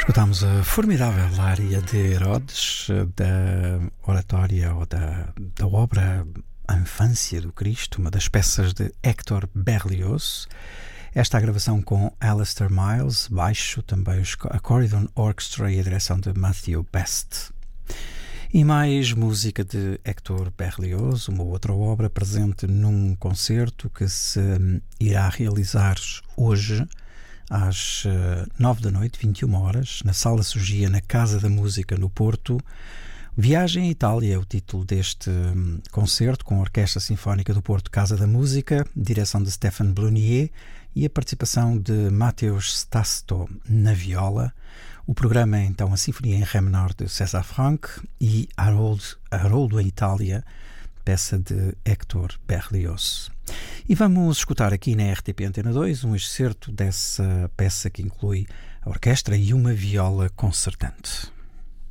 Escutámos a formidável área de Herodes da oratória ou da obra A Infância do Cristo, uma das peças de Hector Berlioz. Esta gravação com Alastair Miles, baixo, também a Corridon Orchestra e a direção de Matthew Best. E mais música de Hector Berlioz, uma outra obra presente num concerto que se irá realizar hoje às 9 da noite, 21 horas, na Sala Sugia, na Casa da Música, no Porto. Viagem à Itália é o título deste concerto, com a Orquestra Sinfónica do Porto Casa da Música, direção de Stéphane Blunier e a participação de Mateusz Stasto na viola. O programa é então a Sinfonia em Ré menor de César Franck e Haroldo em Itália, peça de Hector Berlioz. E vamos escutar aqui na RTP Antena 2 um excerto dessa peça que inclui a orquestra e uma viola concertante.